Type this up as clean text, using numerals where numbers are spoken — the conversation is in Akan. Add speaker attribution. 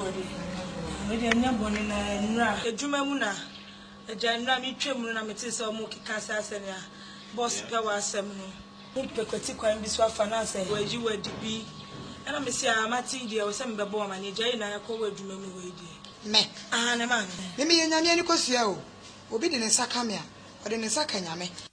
Speaker 1: We dey nya boni na nra. Ejuma mu na. Eja nra mi twam na mete se o mo kika sase na. Boss pe wa asem no. Mo pekwati kwan bi so afa na ase. Waji wadi bi. Ana me se amati de o se me bebo ma ne jai na yakọ wadwuma mu we de.
Speaker 2: Me.
Speaker 1: Ah na ma.
Speaker 2: Me nyame ani kosua o. Obi de ne nsa kamea. O de ne nsa kanyame.